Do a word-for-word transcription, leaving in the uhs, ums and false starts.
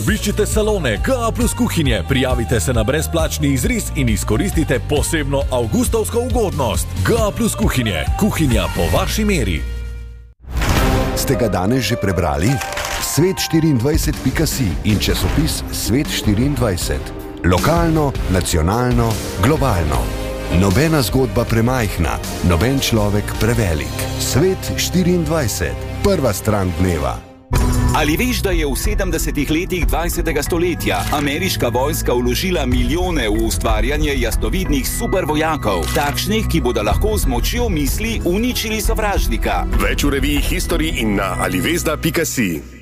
Obiščite salone G A plus kuhinje, prijavite se na brezplačni izris in izkoristite posebno avgustovsko ugodnost. G A plus kuhinje, kuhinja po vaši meri. Ste ga danes že prebrali? svet štiriindvajset pika si in časopis Svet štiriindvajset. Lokalno, nacionalno, globalno. Nobena zgodba premajhna, noben človek prevelik. Svet štiriindvajset. Prva stran dneva. Ali veš, da je v sedemdesetih letih dvajsetega stoletja ameriška vojska vložila milijone v ustvarjanje jasnovidnih supervojakov, takšnih, ki bodo lahko z močjo misli uničili sovražnika? Več v reviji History in na alivesda pika si.